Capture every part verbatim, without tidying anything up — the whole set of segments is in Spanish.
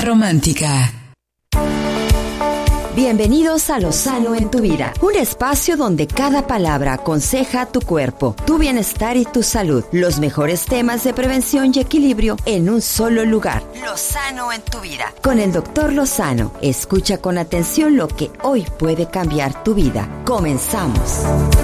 romántica. Bienvenidos a Lo Sano en tu Vida, un espacio donde cada palabra aconseja tu cuerpo, tu bienestar y tu salud. Los mejores temas de prevención y equilibrio en un solo lugar. Lo Sano en tu Vida. Con el doctor Lozano. Escucha con atención lo que hoy puede cambiar tu vida. Comenzamos.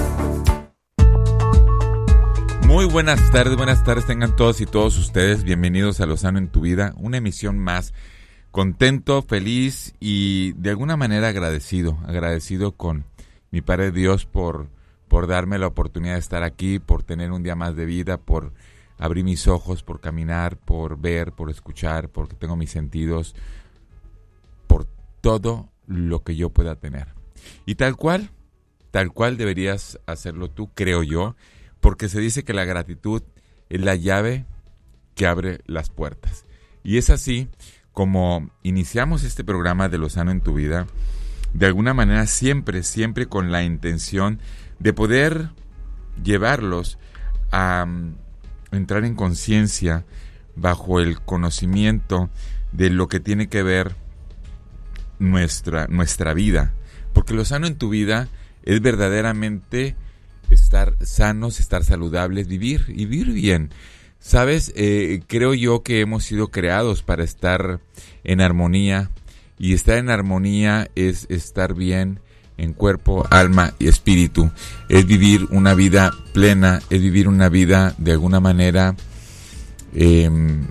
Muy buenas tardes, buenas tardes tengan todos y todos ustedes. Bienvenidos a Lo Sano en tu Vida, una emisión más. Contento, feliz y de alguna manera agradecido, agradecido con mi Padre Dios por, por darme la oportunidad de estar aquí, por tener un día más de vida, por abrir mis ojos, por caminar, por ver, por escuchar, porque tengo mis sentidos, por todo lo que yo pueda tener. Y tal cual, tal cual deberías hacerlo tú, creo yo, porque se dice que la gratitud es la llave que abre las puertas. Y es así como iniciamos este programa de Lo Sano en tu Vida, de alguna manera siempre, siempre con la intención de poder llevarlos a um, entrar en conciencia bajo el conocimiento de lo que tiene que ver nuestra, nuestra vida. Porque lo sano en tu vida es verdaderamente estar sanos, estar saludables, vivir y vivir bien. Sabes, eh, creo yo que hemos sido creados para estar en armonía, y estar en armonía es estar bien en cuerpo, alma y espíritu. Es vivir una vida plena, es vivir una vida de alguna manera eh,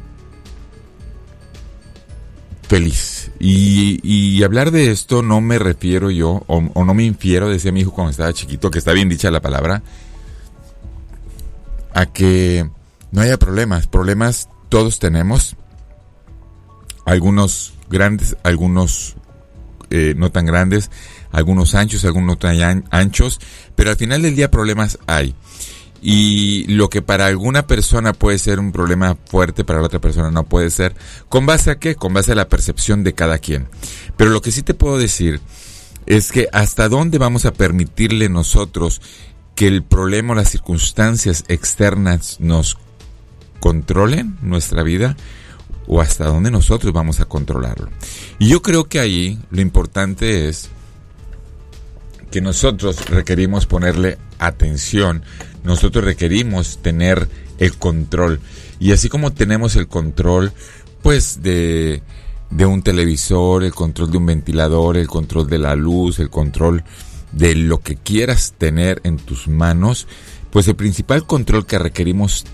feliz. Y, y hablar de esto no me refiero yo, o, o no me infiero, decía mi hijo cuando estaba chiquito, que está bien dicha la palabra, a que no haya problemas. Problemas todos tenemos, algunos grandes, algunos eh, no tan grandes, algunos anchos, algunos no tan anchos, pero al final del día problemas hay. Y lo que para alguna persona puede ser un problema fuerte, para la otra persona no puede ser. ¿Con base a qué? Con base a la percepción de cada quien. Pero lo que sí te puedo decir es que hasta dónde vamos a permitirle nosotros que el problema o las circunstancias externas nos controlen nuestra vida, o hasta dónde nosotros vamos a controlarlo. Y yo creo que ahí lo importante es que nosotros requerimos ponerle atención, nosotros requerimos tener el control. Y así como tenemos el control, pues, de, de un televisor, el control de un ventilador, el control de la luz, el control de lo que quieras tener en tus manos, pues el principal control que requerimos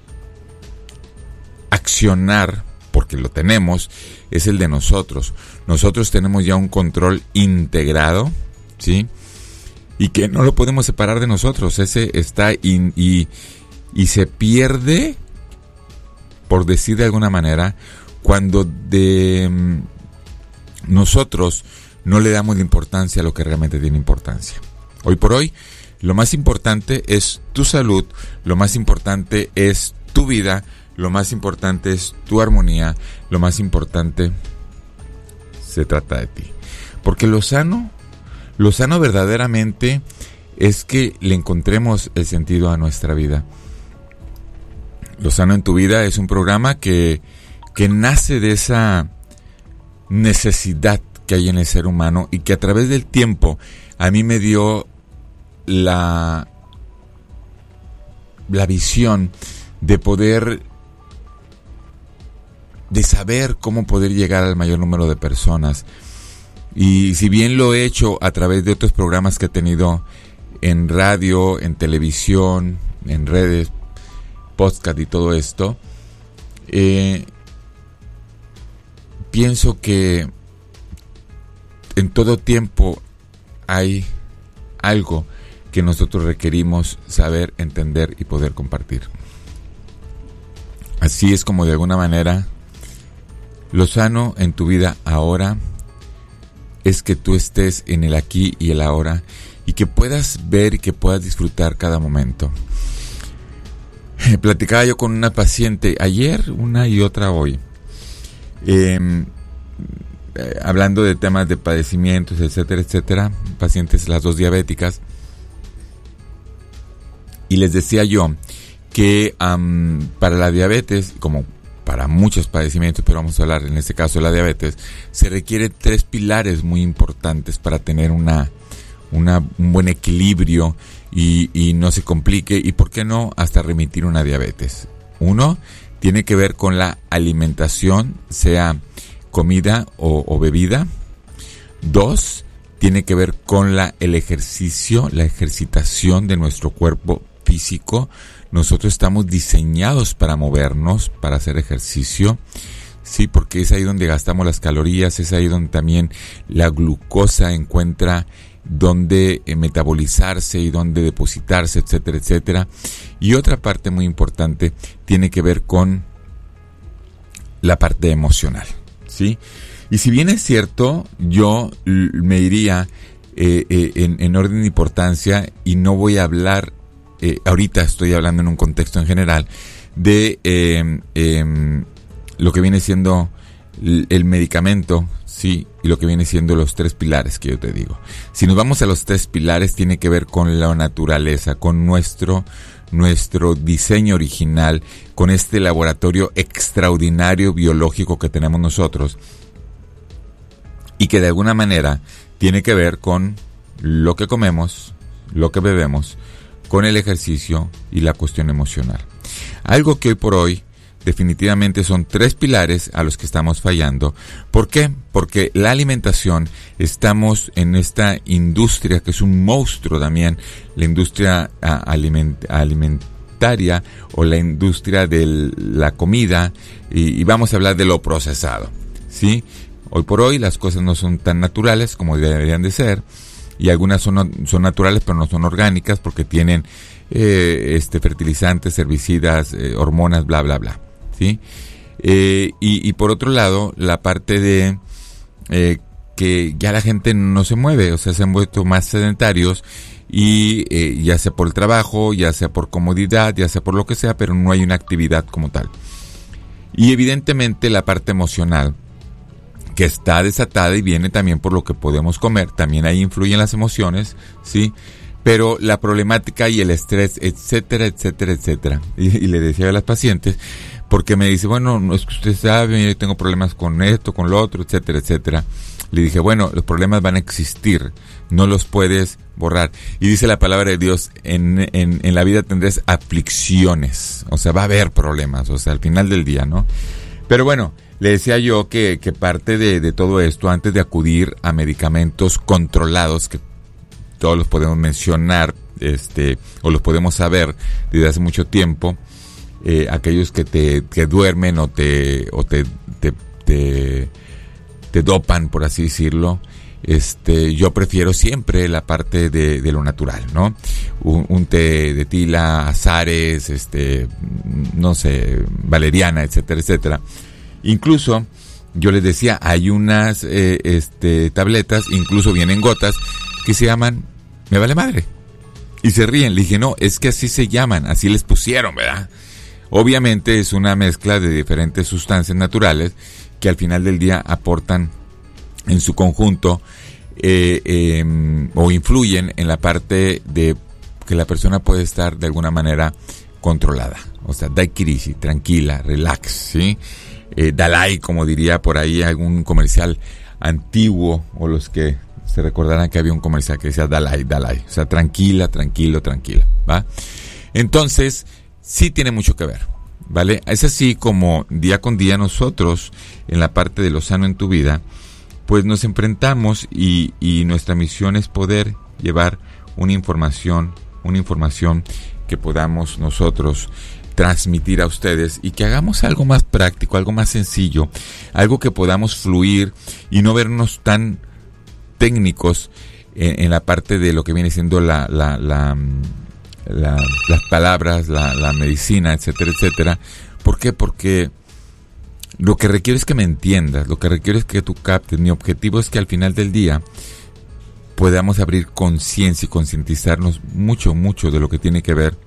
accionar, porque lo tenemos, es el de nosotros. Nosotros tenemos ya un control integrado, ¿sí? Y que no lo podemos separar de nosotros. Ese está in, y, y se pierde, por decir de alguna manera, cuando de um, nosotros no le damos la importancia a lo que realmente tiene importancia. Hoy por hoy, lo más importante es tu salud, lo más importante es tu vida, lo más importante es tu armonía, lo más importante se trata de ti. Porque lo sano, lo sano verdaderamente es que le encontremos el sentido a nuestra vida. Lo Sano en tu Vida es un programa que, que nace de esa necesidad que hay en el ser humano, y que a través del tiempo a mí me dio la, la visión de poder, de saber cómo poder llegar al mayor número de personas. Y si bien lo he hecho a través de otros programas que he tenido en radio, en televisión, en redes, podcast y todo esto, eh, pienso que en todo tiempo hay algo que nosotros requerimos saber, entender y poder compartir. Así es como de alguna manera lo sano en tu vida ahora es que tú estés en el aquí y el ahora, y que puedas ver y que puedas disfrutar cada momento. Platicaba yo con una paciente ayer, una y otra hoy, eh, eh, hablando de temas de padecimientos, etcétera, etcétera, pacientes las dos diabéticas, y les decía yo que um, para la diabetes, como para muchos padecimientos, pero vamos a hablar en este caso de la diabetes, se requieren tres pilares muy importantes para tener una, una un buen equilibrio y, y no se complique, y por qué no hasta remitir una diabetes. Uno tiene que ver con la alimentación, sea comida o, o bebida. Dos, tiene que ver con la, el ejercicio, la ejercitación de nuestro cuerpo físico. Nosotros estamos diseñados para movernos, para hacer ejercicio, sí, porque es ahí donde gastamos las calorías, es ahí donde también la glucosa encuentra donde eh, metabolizarse y donde depositarse, etcétera, etcétera. Y otra parte muy importante tiene que ver con la parte emocional, ¿sí? Y si bien es cierto, yo l- me iría eh, eh, en, en orden de importancia y no voy a hablar, eh, ahorita estoy hablando en un contexto en general, de eh, eh, lo que viene siendo l- el medicamento, sí, y lo que viene siendo los tres pilares que yo te digo. Si nos vamos a los tres pilares, tiene que ver con la naturaleza, con nuestro nuestro diseño original, con este laboratorio extraordinario biológico que tenemos nosotros, y que de alguna manera tiene que ver con lo que comemos, lo que bebemos, con el ejercicio y la cuestión emocional. Algo que hoy por hoy definitivamente son tres pilares a los que estamos fallando. ¿Por qué? Porque la alimentación, estamos en esta industria que es un monstruo también, la industria aliment, alimentaria o la industria de la comida, y, y vamos a hablar de lo procesado, ¿sí? Hoy por hoy las cosas no son tan naturales como deberían de ser, y algunas son, son naturales pero no son orgánicas porque tienen eh, este fertilizantes, herbicidas, eh, hormonas, bla, bla, bla, ¿sí? Eh, y, y por otro lado, la parte de eh, que ya la gente no se mueve, o sea, se han vuelto más sedentarios, y eh, ya sea por el trabajo, ya sea por comodidad, ya sea por lo que sea, pero no hay una actividad como tal. Y evidentemente la parte emocional, que está desatada y viene también por lo que podemos comer, también ahí influyen las emociones, ¿sí? Pero la problemática y el estrés, etcétera, etcétera, etcétera. Y, y le decía a las pacientes, porque me dice, bueno, no es que usted sabe, yo tengo problemas con esto, con lo otro, etcétera, etcétera. Le dije, bueno, los problemas van a existir, no los puedes borrar. Y dice la palabra de Dios, en, en, en la vida tendrás aflicciones, o sea, va a haber problemas, o sea, al final del día, ¿no? Pero bueno, le decía yo que, que parte de, de todo esto, antes de acudir a medicamentos controlados, que todos los podemos mencionar, este, o los podemos saber desde hace mucho tiempo, eh, aquellos que te que duermen o te o te te, te te dopan, por así decirlo, este, yo prefiero siempre la parte de, de lo natural, ¿no? Un, un té de tila, azares, este, no sé, valeriana, etcétera, etcétera. Incluso, yo les decía, hay unas eh, este, tabletas, incluso vienen gotas, que se llaman Me Vale Madre. Y se ríen. Le dije, no, es que así se llaman, así les pusieron, ¿verdad? Obviamente es una mezcla de diferentes sustancias naturales que al final del día aportan en su conjunto eh, eh, o influyen en la parte de que la persona puede estar de alguna manera controlada. O sea, daiquiri, tranquila, relax, ¿sí? Eh, Dalai, como diría por ahí algún comercial antiguo, o los que se recordarán que había un comercial que decía Dalai, Dalai, o sea, tranquila, tranquilo, tranquila, ¿va? Entonces, sí tiene mucho que ver, ¿vale? Es así como día con día nosotros, en la parte de lo sano en tu vida, pues nos enfrentamos y, y nuestra misión es poder llevar una información, una información que podamos nosotros transmitir a ustedes y que hagamos algo más práctico, algo más sencillo, algo que podamos fluir y no vernos tan técnicos en, en la parte de lo que viene siendo la, la, la, la las palabras, la, la medicina, etcétera, etcétera. ¿Por qué? Porque lo que requiere es que me entiendas, lo que requiere es que tú captes. Mi objetivo es que al final del día podamos abrir conciencia y concientizarnos mucho, mucho de lo que tiene que ver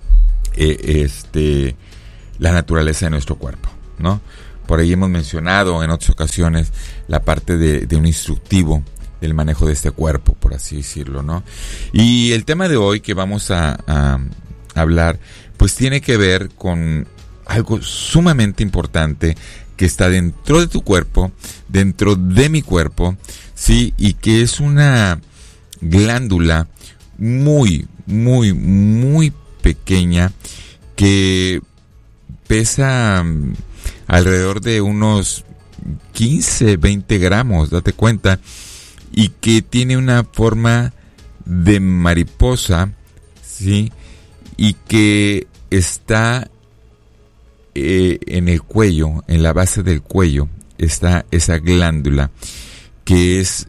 Eh, este, la naturaleza de nuestro cuerpo, ¿no? Por ahí hemos mencionado en otras ocasiones la parte de, de un instructivo del manejo de este cuerpo, por así decirlo, ¿no? Y el tema de hoy que vamos a, a hablar, pues tiene que ver con algo sumamente importante que está dentro de tu cuerpo, dentro de mi cuerpo, sí, y que es una glándula muy, muy, muy pequeña que pesa um, alrededor de unos quince, veinte gramos, date cuenta, y que tiene una forma de mariposa, sí, y que está eh, en el cuello, en la base del cuello, está esa glándula que es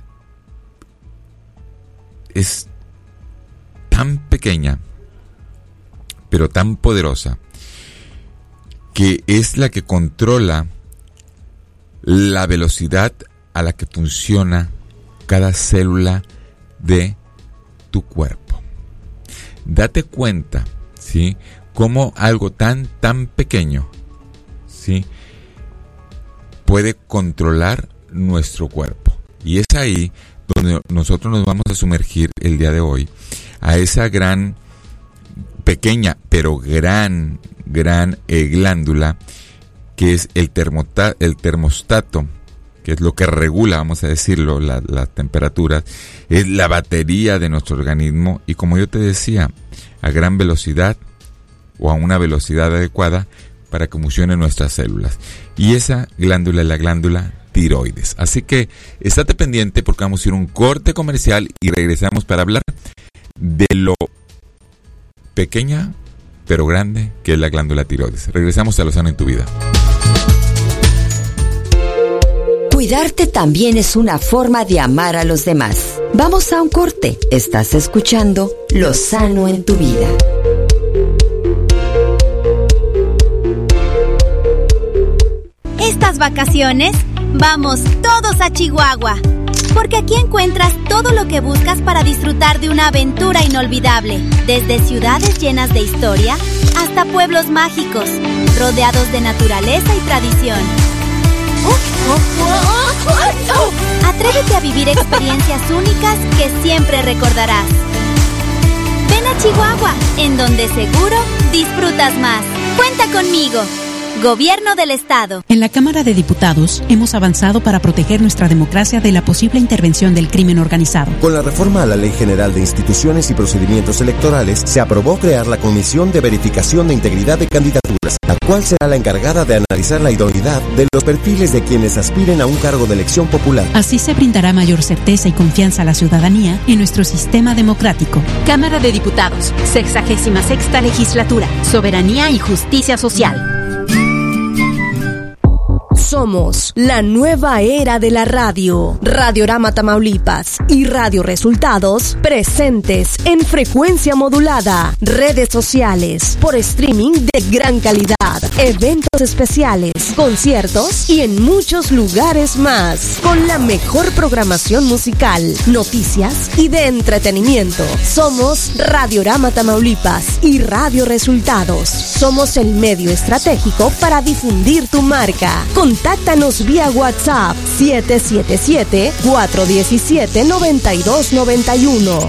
es tan pequeña, pero tan poderosa, que es la que controla la velocidad a la que funciona cada célula de tu cuerpo. Date cuenta, ¿sí?, cómo algo tan, tan pequeño, ¿sí?, puede controlar nuestro cuerpo. Y es ahí donde nosotros nos vamos a sumergir el día de hoy, a esa gran, pequeña, pero gran, gran eh, glándula, que es el, termota, el termostato, que es lo que regula, vamos a decirlo, la, las temperaturas, es la batería de nuestro organismo, y como yo te decía, a gran velocidad o a una velocidad adecuada para que funcionen nuestras células. Y esa glándula es la glándula tiroides. Así que estate pendiente porque vamos a ir a un corte comercial y regresamos para hablar de lo pequeña pero grande que es la glándula tiroides. Regresamos a Lo Sano en tu Vida. Cuidarte también es una forma de amar a los demás. Vamos a un corte. Estás escuchando Lo Sano en tu Vida. Estas vacaciones, vamos todos a Chihuahua, porque aquí encuentras todo lo que buscas para disfrutar de una aventura inolvidable, desde ciudades llenas de historia hasta pueblos mágicos, rodeados de naturaleza y tradición. Atrévete a vivir experiencias únicas que siempre recordarás. Ven a Chihuahua, en donde seguro disfrutas más. Cuenta conmigo. Gobierno del Estado. En la Cámara de Diputados hemos avanzado para proteger nuestra democracia de la posible intervención del crimen organizado. Con la reforma a la Ley General de Instituciones y Procedimientos Electorales, se aprobó crear la Comisión de Verificación de Integridad de Candidaturas, la cual será la encargada de analizar la idoneidad de los perfiles de quienes aspiren a un cargo de elección popular. Así se brindará mayor certeza y confianza a la ciudadanía en nuestro sistema democrático. Cámara de Diputados, sexagésima sexta legislatura, soberanía y justicia social. Somos la nueva era de la radio. Radiorama Tamaulipas y Radio Resultados presentes en frecuencia modulada, redes sociales, por streaming de gran calidad, eventos especiales, conciertos y en muchos lugares más, con la mejor programación musical, noticias y de entretenimiento. Somos Radiorama Tamaulipas y Radio Resultados. Somos el medio estratégico para difundir tu marca. Contáctanos vía WhatsApp siete siete siete, cuatro uno siete, nueve dos nueve uno.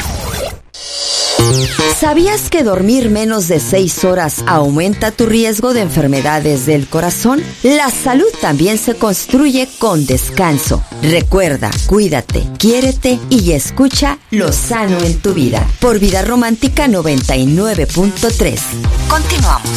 ¿Sabías que dormir menos de seis horas aumenta tu riesgo de enfermedades del corazón? La salud también se construye con descanso. Recuerda, cuídate, quiérete y escucha Lo Sano en tu Vida por Vida Romántica noventa y nueve punto tres. Continuamos.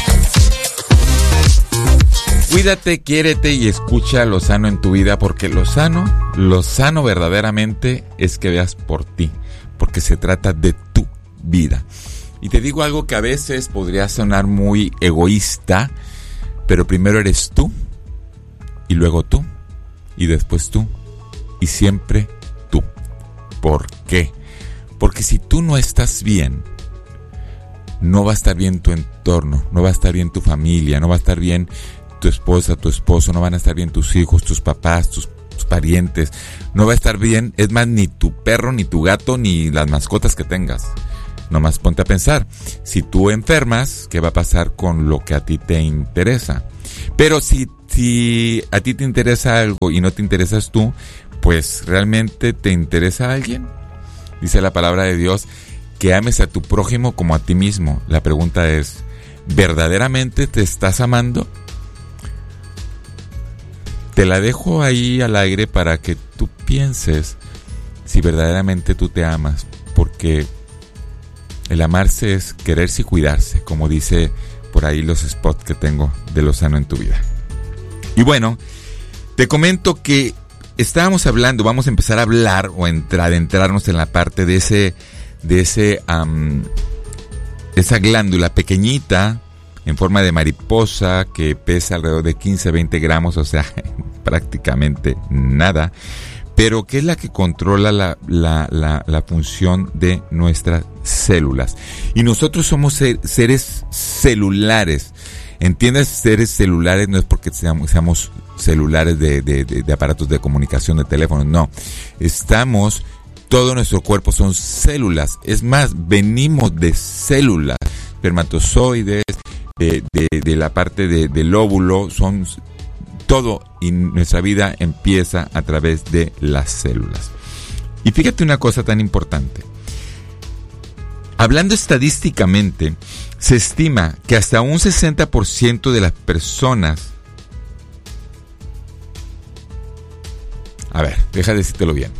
Cuídate, quiérete y escucha Lo Sano en tu Vida, porque lo sano, lo sano verdaderamente es que veas por ti, porque se trata de tu vida. Y te digo algo que a veces podría sonar muy egoísta, pero primero eres tú, y luego tú, y después tú, y siempre tú. ¿Por qué? Porque si tú no estás bien, no va a estar bien tu entorno, no va a estar bien tu familia, no va a estar bien tu esposa, tu esposo, no van a estar bien tus hijos, tus papás, tus, tus parientes, no va a estar bien, es más, ni tu perro, ni tu gato, ni las mascotas que tengas. Nomás ponte a pensar, si tú enfermas, ¿qué va a pasar con lo que a ti te interesa? Pero si, si a ti te interesa algo y no te interesas tú, pues ¿realmente te interesa a alguien? Dice la palabra de Dios que ames a tu prójimo como a ti mismo. La pregunta es, ¿Verdaderamente te estás amando? Te la dejo ahí al aire para que tú pienses si verdaderamente tú te amas, porque el amarse es quererse y cuidarse, como dice por ahí los spots que tengo de Lo Sano en Tu Vida. Y bueno, te comento que estábamos hablando, vamos a empezar a hablar o entrar, adentrarnos en la parte de ese, de ese, um, esa glándula pequeñita en forma de mariposa que pesa alrededor de quince a veinte gramos, o sea, prácticamente nada, pero que es la que controla la, la, la, la función de nuestras células. Y nosotros somos ser, seres celulares. ¿Entiendes? Seres celulares no es porque seamos, seamos celulares de, de, de, de aparatos de comunicación, de teléfonos, no. Estamos, todo nuestro cuerpo son células. Es más, venimos de células, espermatozoides, de, de, de la parte de, del óvulo, son todo, y nuestra vida empieza a través de las células. Y fíjate una cosa tan importante. Hablando estadísticamente, se estima que hasta un sesenta por ciento de las personas... A ver, deja de decírtelo bien.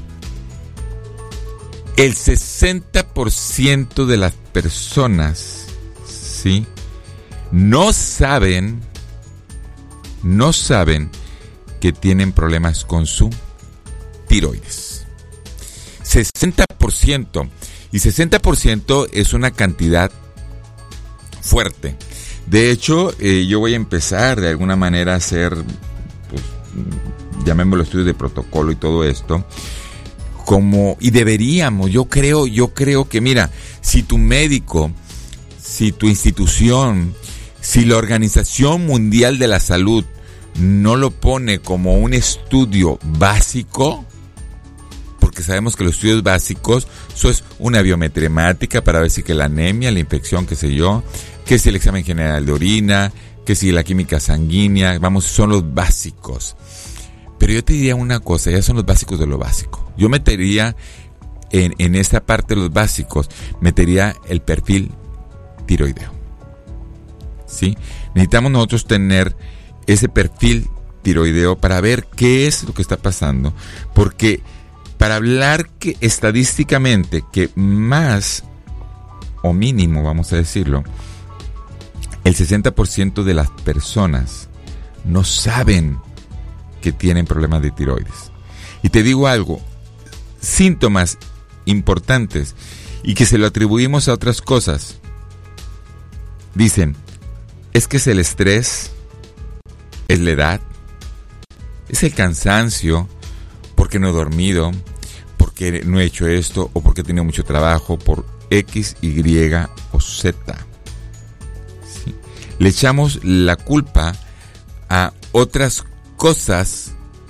El sesenta por ciento de las personas, ¿sí?, no saben, no saben que tienen problemas con su tiroides. sesenta por ciento. Y sesenta por ciento es una cantidad fuerte. De hecho, eh, yo voy a empezar de alguna manera a hacer, pues, llamémoslo estudios de protocolo y todo esto. Como, y deberíamos, yo creo, yo creo que, mira, si tu médico, si tu institución, si la Organización Mundial de la Salud no lo pone como un estudio básico, porque sabemos que los estudios básicos, eso es una biometremática para ver si que la anemia, la infección, qué sé yo, que si el examen general de orina, que si la química sanguínea, vamos, son los básicos. Pero yo te diría una cosa, ya son los básicos de lo básico. Yo metería en, en esta parte de los básicos, metería el perfil tiroideo. ¿Sí? Necesitamos nosotros tener ese perfil tiroideo para ver qué es lo que está pasando, porque para hablar que estadísticamente que más o mínimo, vamos a decirlo, el sesenta por ciento de las personas no saben que tienen problemas de tiroides. Y te digo algo, síntomas importantes y que se lo atribuimos a otras cosas. Dicen, es que es el estrés, es la edad, es el cansancio, porque no he dormido, porque no he hecho esto, o porque he tenido mucho trabajo, por X, Y o Z. ¿Sí? Le echamos la culpa a otras cosas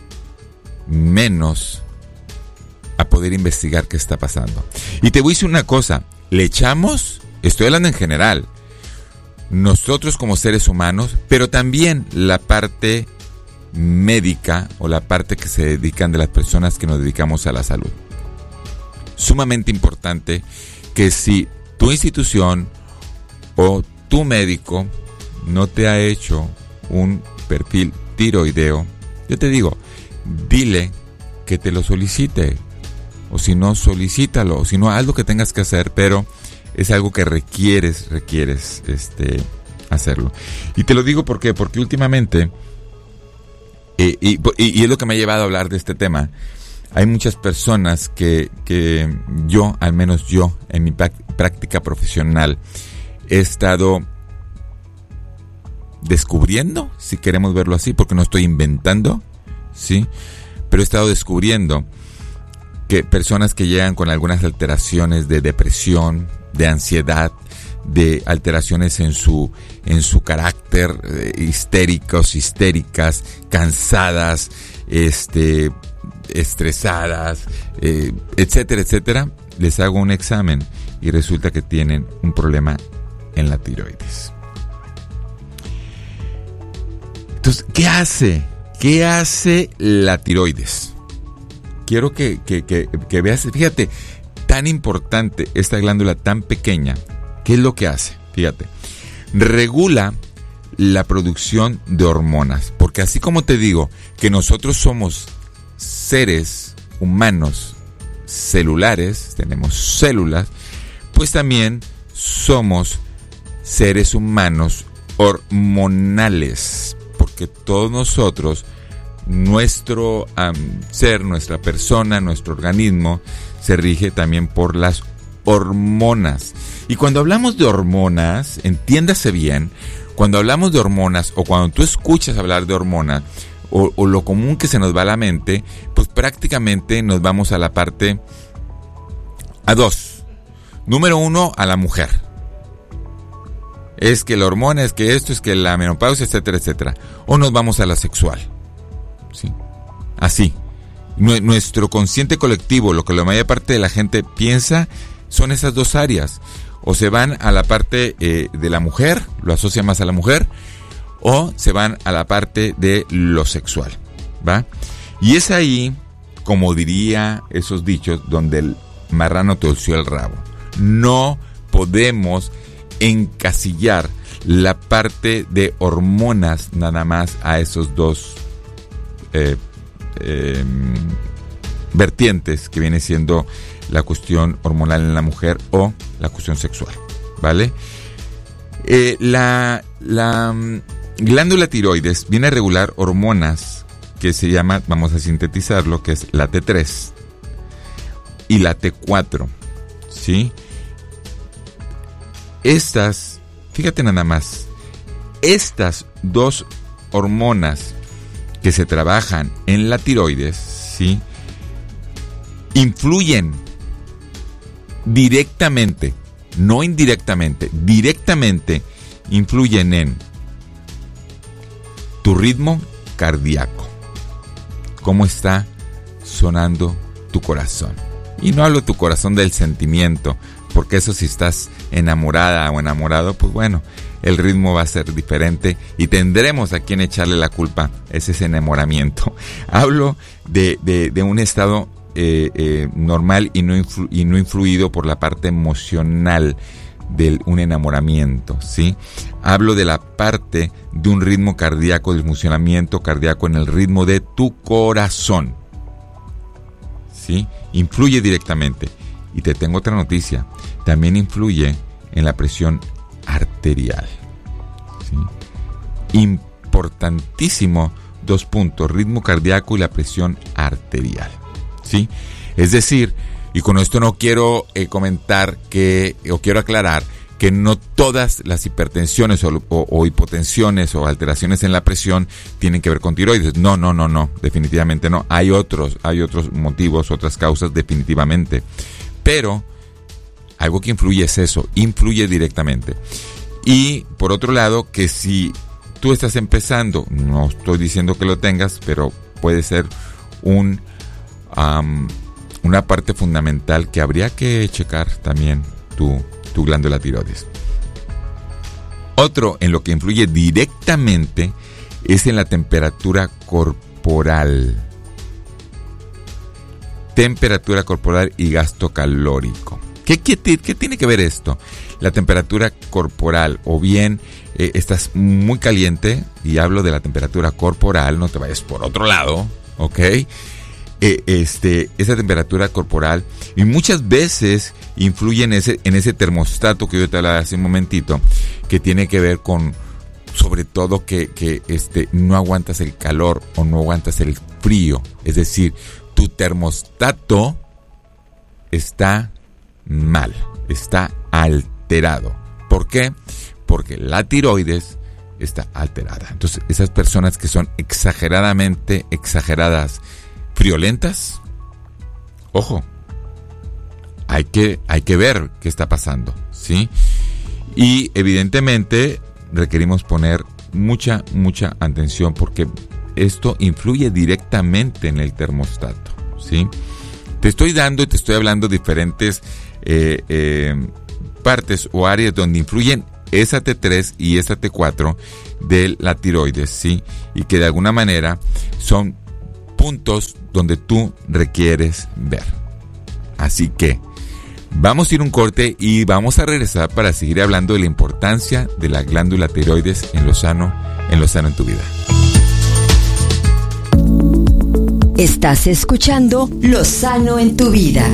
menos a poder investigar qué está pasando. Y te voy a decir una cosa, le echamos, estoy hablando en general, nosotros como seres humanos, pero también la parte médica o la parte que se dedican de las personas que nos dedicamos a la salud. Sumamente importante que si tu institución o tu médico no te ha hecho un perfil tiroideo, yo te digo, dile que te lo solicite, o si no, solicítalo, o si no, haz lo que tengas que hacer, pero es algo que requieres, requieres este, hacerlo. Y te lo digo ¿por qué? Porque últimamente, eh, y, y, y es lo que me ha llevado a hablar de este tema, hay muchas personas que, que yo, al menos yo, en mi práctica profesional, he estado descubriendo, si queremos verlo así, porque no estoy inventando, ¿sí? Pero he estado descubriendo que personas que llegan con algunas alteraciones de depresión, de ansiedad, de alteraciones en su en su carácter, eh, histéricos, histéricas, cansadas, este, estresadas, eh, etcétera, etcétera, les hago un examen y resulta que tienen un problema en la tiroides. Entonces, ¿qué hace? ¿Qué hace la tiroides? Quiero que, que, que, que veas, fíjate, tan importante esta glándula tan pequeña, ¿qué es lo que hace? Fíjate, regula la producción de hormonas, porque así como te digo que nosotros somos seres humanos celulares, tenemos células, pues también somos seres humanos hormonales, porque todos nosotros, nuestro um, ser, nuestra persona, nuestro organismo, se rige también por las hormonas. Y cuando hablamos de hormonas, entiéndase bien, cuando hablamos de hormonas o cuando tú escuchas hablar de hormonas, o, o lo común que se nos va a la mente, pues prácticamente nos vamos a la parte a dos. Número uno, a la mujer. Es que la hormona, es que esto, es que la menopausia, etcétera, etcétera. O nos vamos a la sexual. ¿Sí? Así. Nuestro consciente colectivo, lo que la mayor parte de la gente piensa, son esas dos áreas. O se van a la parte eh, de la mujer, lo asocia más a la mujer, o se van a la parte de lo sexual, ¿va? Y es ahí, como diría esos dichos, donde el marrano torció el rabo. No podemos encasillar la parte de hormonas nada más a esos dos eh, eh, vertientes que viene siendo la cuestión hormonal en la mujer o la cuestión sexual, ¿vale? Eh, la, la um, glándula tiroides viene a regular hormonas que se llama, vamos a sintetizarlo, que es la T tres y la T cuatro, ¿sí? Estas, fíjate nada más, estas dos hormonas que se trabajan en la tiroides, ¿sí?, influyen directamente, no indirectamente, directamente influyen en tu ritmo cardíaco, cómo está sonando tu corazón. Y no hablo de tu corazón del sentimiento, porque eso, si estás enamorada o enamorado, pues bueno, el ritmo va a ser diferente y tendremos a quien echarle la culpa, es ese enamoramiento. Hablo de, de, de un estado eh, eh, normal y no, influ, y no influido por la parte emocional de un enamoramiento, ¿sí? Hablo de la parte de un ritmo cardíaco, del funcionamiento cardíaco en el ritmo de tu corazón, ¿sí? Influye directamente. Y te tengo otra noticia, también influye en la presión arterial, ¿sí? Importantísimo, dos puntos, ritmo cardíaco y la presión arterial, ¿sí? Es decir, y con esto no quiero eh, comentar que, o quiero aclarar, que no todas las hipertensiones o, o, o hipotensiones o alteraciones en la presión tienen que ver con tiroides. No, no, no, no, definitivamente no. Hay otros, hay otros motivos, otras causas, definitivamente. Pero algo que influye es eso, influye directamente. Y por otro lado, que si tú estás empezando, no estoy diciendo que lo tengas, pero puede ser un um, una parte fundamental que habría que checar también tu, tu glándula tiroides. Otro en lo que influye directamente es en la temperatura corporal. Temperatura corporal y gasto calórico. ¿Qué, qué, qué tiene que ver esto? La temperatura corporal, o bien eh, estás muy caliente, y hablo de la temperatura corporal, no te vayas por otro lado, ¿ok? Eh, este, esa temperatura corporal, y muchas veces influye en ese, en ese termostato que yo te hablaba hace un momentito, que tiene que ver con, sobre todo, que, que este, no aguantas el calor o no aguantas el frío, es decir, tu termostato está mal, está alterado. ¿Por qué? Porque la tiroides está alterada. Entonces, esas personas que son exageradamente, exageradas, friolentas, ojo, hay que, hay que ver qué está pasando, ¿sí? Y evidentemente requerimos poner mucha, mucha atención, porque esto influye directamente en el termostato, ¿sí? Te estoy dando y te estoy hablando de diferentes eh, eh, partes o áreas donde influyen esa T tres y esa T cuatro de la tiroides, ¿sí? Y que de alguna manera son puntos donde tú requieres ver. Así que Vamos a ir un corte y vamos a regresar para seguir hablando de la importancia de la glándula tiroides en lo sano, en lo sano en tu vida. Estás escuchando Lo Sano en tu Vida.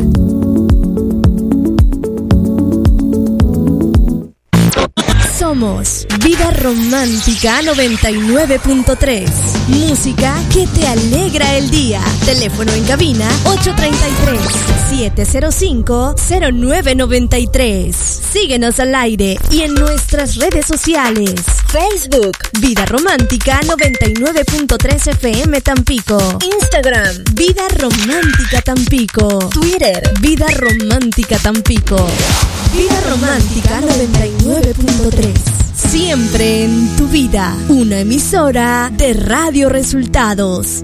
Somos Vida Romántica noventa y nueve punto tres. Música que te alegra el día. Teléfono en cabina ocho tres tres, siete cero cinco, cero nueve nueve tres. Síguenos al aire y en nuestras redes sociales. Facebook Vida Romántica noventa y nueve punto tres F M Tampico. Instagram Vida Romántica Tampico. Twitter Vida Romántica Tampico. Vida Romántica noventa y nueve punto tres. Siempre en tu vida. Una emisora de Radio Resultados.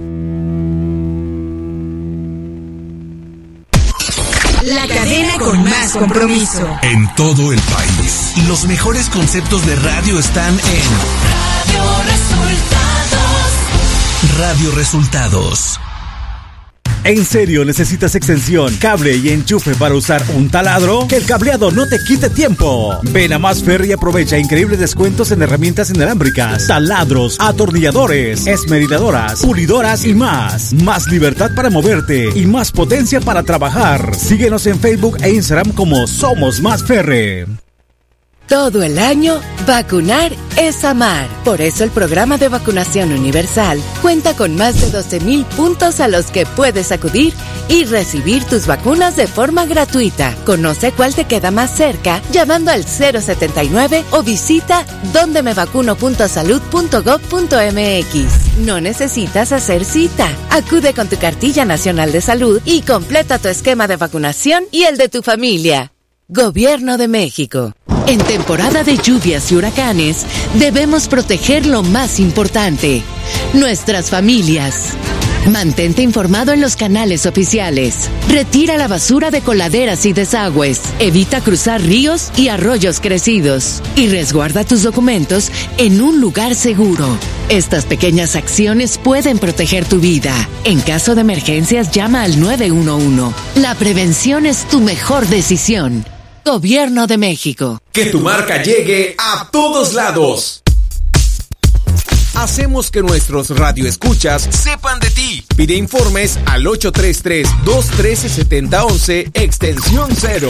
La cadena con más compromiso. En todo el país. Los mejores conceptos de radio están en Radio Resultados. Radio Resultados. ¿En serio necesitas extensión, cable y enchufe para usar un taladro? Que el cableado no te quite tiempo. Ven a Más Ferry y aprovecha increíbles descuentos en herramientas inalámbricas, taladros, atornilladores, esmeriladoras, pulidoras y más. Más libertad para moverte y más potencia para trabajar. Síguenos en Facebook e Instagram como Somos Más Ferry. Todo el año, vacunar es amar. Por eso el programa de vacunación universal cuenta con más de doce mil puntos a los que puedes acudir y recibir tus vacunas de forma gratuita. Conoce cuál te queda más cerca llamando al cero setenta y nueve o visita donde me vacuno punto salud punto gob punto m x. No necesitas hacer cita. Acude con tu cartilla nacional de salud y completa tu esquema de vacunación y el de tu familia. Gobierno de México. En temporada de lluvias y huracanes, debemos proteger lo más importante, nuestras familias. Mantente informado en los canales oficiales. Retira la basura de coladeras y desagües. Evita cruzar ríos y arroyos crecidos. Y resguarda tus documentos en un lugar seguro. Estas pequeñas acciones pueden proteger tu vida. En caso de emergencias, llama al nueve uno uno. La prevención es tu mejor decisión. Gobierno de México. Que tu marca llegue a todos lados. Hacemos que nuestros radioescuchas sepan de ti. Pide informes al ocho tres tres, dos uno tres, siete cero uno uno, extensión cero.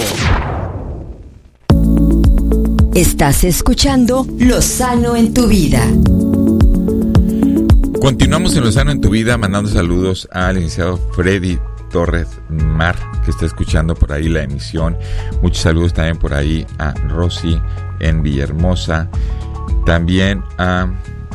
Estás escuchando Lo Sano en tu Vida. Continuamos en Lo Sano en tu Vida, mandando saludos al licenciado Freddy Torres Mar, que está escuchando por ahí la emisión. Muchos saludos también por ahí a Rosy en Villahermosa, también a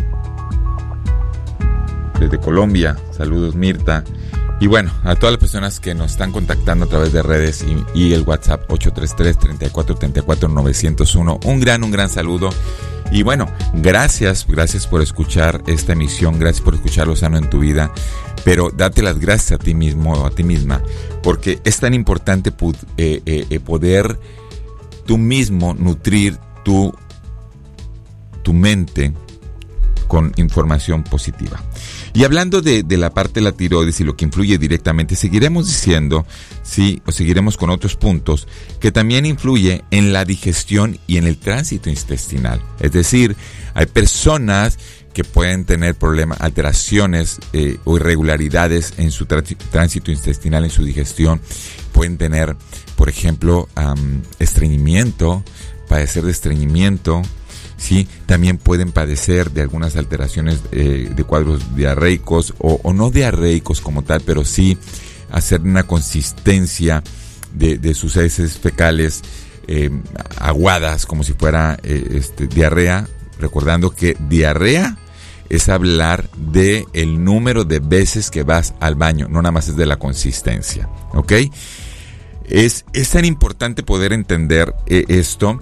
desde Colombia, saludos Mirta, y bueno, a todas las personas que nos están contactando a través de redes y, y el WhatsApp ocho tres tres, treinta y cuatro, treinta y cuatro, nueve cero uno. Un gran, un gran saludo. Y bueno, gracias, gracias por escuchar esta emisión, gracias por escuchar Lo Sano en tu Vida, pero date las gracias a ti mismo o a ti misma, porque es tan importante eh, eh, poder tú mismo nutrir tu, tu mente con información positiva. Y hablando de, de la parte de la tiroides y lo que influye directamente, seguiremos diciendo, sí, o seguiremos con otros puntos que también influye en la digestión y en el tránsito intestinal. Es decir, hay personas que pueden tener problemas, alteraciones eh, o irregularidades en su tránsito intestinal, en su digestión. Pueden tener, por ejemplo, um, estreñimiento, padecer de estreñimiento. Sí, también pueden padecer de algunas alteraciones eh, de cuadros diarreicos o, o no diarreicos como tal, pero sí hacer una consistencia de, de sus heces fecales eh, aguadas, como si fuera eh, este, diarrea, recordando que diarrea es hablar de el número de veces que vas al baño, no nada más es de la consistencia, ¿ok? Es, es tan importante poder entender eh, esto.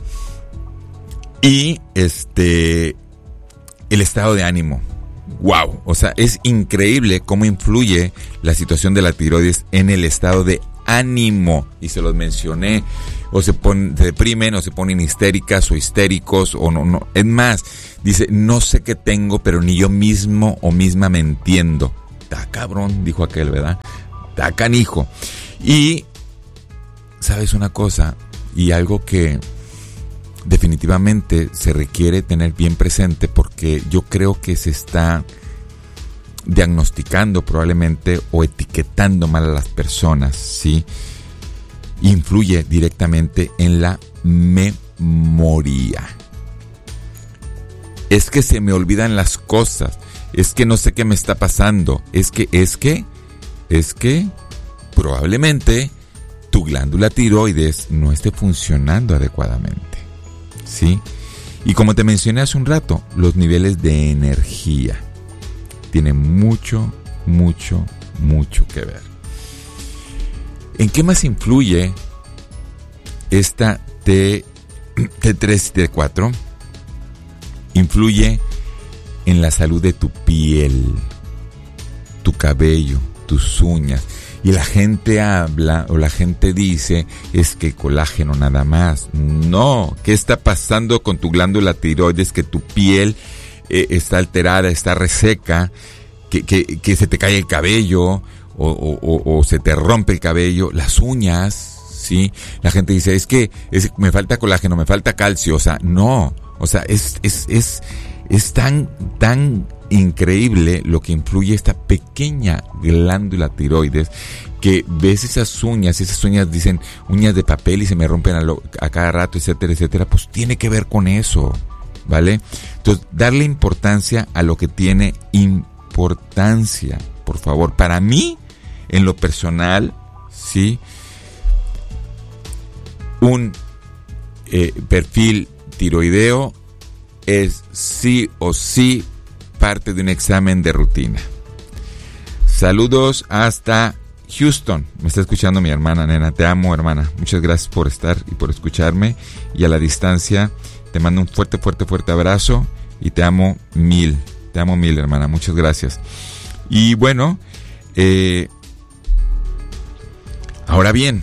Y este el estado de ánimo. Wow, o sea, es increíble cómo influye la situación de la tiroides en el estado de ánimo. Y se los mencioné, o se, ponen, se deprimen, o se ponen histéricas o histéricos, o no, no. Es más, dice, no sé qué tengo, pero ni yo mismo o misma me entiendo. Está cabrón, dijo aquel, ¿verdad? Está canijo. Y ¿sabes una cosa? Y algo que definitivamente se requiere tener bien presente, porque yo creo que se está diagnosticando probablemente o etiquetando mal a las personas, ¿sí? Influye directamente en la memoria. Es que se me olvidan las cosas, es que no sé qué me está pasando, es que, es que, es que probablemente tu glándula tiroides no esté funcionando adecuadamente, ¿sí? Y como te mencioné hace un rato, los niveles de energía tienen mucho, mucho, mucho que ver. ¿En qué más influye esta T, T3 y T cuatro? Influye en la salud de tu piel, tu cabello, tus uñas. Y la gente habla o la gente dice, es que colágeno nada más. No, ¿qué está pasando con tu glándula tiroides? Que tu piel eh, está alterada, está reseca, que, que, que se te cae el cabello o, o, o, o se te rompe el cabello, las uñas, ¿sí? La gente dice, es que es, me falta colágeno, me falta calcio. O sea, no, o sea, es, es, es, es tan, tan increíble lo que influye esta pequeña glándula tiroides, que ves esas uñas, esas uñas dicen uñas de papel y se me rompen a, lo, a cada rato, etcétera, etcétera. Pues tiene que ver con eso, ¿vale? Entonces, darle importancia a lo que tiene importancia, por favor. Para mí, en lo personal, sí, un eh, perfil tiroideo es sí o sí parte de un examen de rutina. Saludos hasta Houston. Me está escuchando mi hermana, nena. Te amo, hermana. Muchas gracias por estar y por escucharme. Y a la distancia te mando un fuerte, fuerte, fuerte abrazo. Y te amo mil. Te amo mil, hermana. Muchas gracias. Y bueno, eh, ahora bien,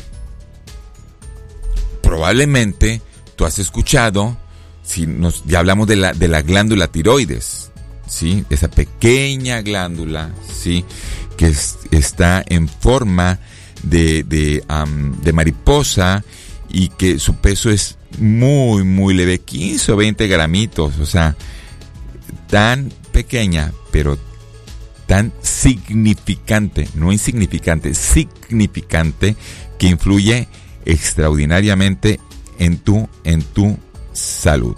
probablemente tú has escuchado, si nos, ya hablamos de la, de la glándula tiroides, ¿sí? Esa pequeña glándula, ¿sí? Que es, está en forma de, de, um, de mariposa y que su peso es muy, muy leve, quince o veinte gramitos, o sea, tan pequeña, pero tan significante, no insignificante, significante, que influye extraordinariamente en tu, en tu salud.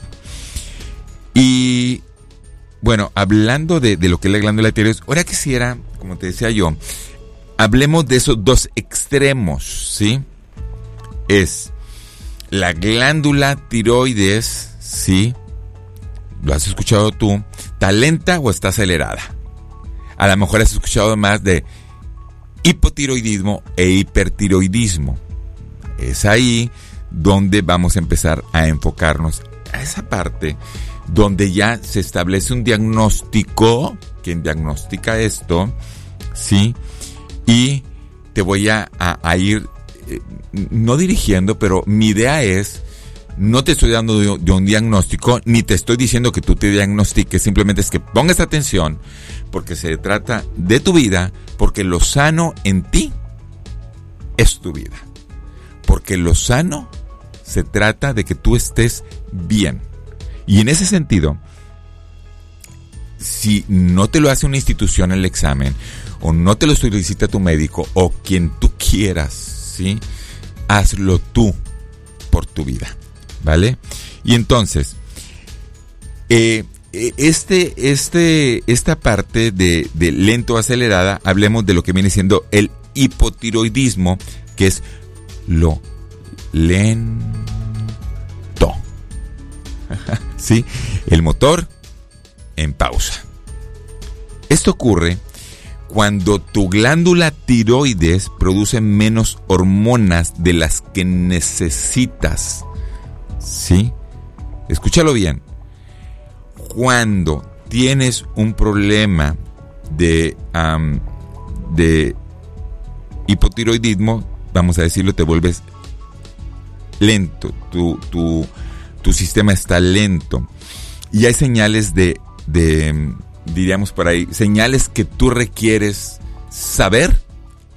Y bueno, hablando de, de lo que es la glándula tiroides, ahora quisiera, como te decía yo, hablemos de esos dos extremos, ¿sí? Es la glándula tiroides, ¿sí? ¿Lo has escuchado tú? ¿Está lenta o está acelerada? A lo mejor has escuchado más de hipotiroidismo e hipertiroidismo. Es ahí donde vamos a empezar a enfocarnos a esa parte donde ya se establece un diagnóstico, quien diagnostica esto, ¿sí? Y te voy a, a, a ir, eh, no dirigiendo, pero mi idea es, no te estoy dando de, de un diagnóstico, ni te estoy diciendo que tú te diagnostiques, simplemente es que pongas atención, porque se trata de tu vida, porque lo sano en ti es tu vida. Porque lo sano se trata de que tú estés bien. Y en ese sentido, si no te lo hace una institución el examen, o no te lo solicita tu médico, o quien tú quieras, ¿sí? Hazlo tú por tu vida, ¿vale? Y entonces, eh, este, este, esta parte de, de lento o acelerada, hablemos de lo que viene siendo el hipotiroidismo, que es lo lento. ¿Sí? El motor en pausa. Esto ocurre cuando tu glándula tiroides produce menos hormonas de las que necesitas. ¿Sí? Escúchalo bien. Cuando tienes un problema de, um, de hipotiroidismo, vamos a decirlo, te vuelves lento, tu, tu, tu sistema está lento y hay señales de, de, diríamos por ahí, señales que tú requieres saber